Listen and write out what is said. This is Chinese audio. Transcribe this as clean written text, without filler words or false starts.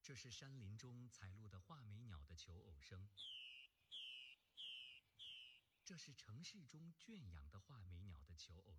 这是山林中采录的画眉鸟的求偶声。这是城市中圈养的画眉鸟的求偶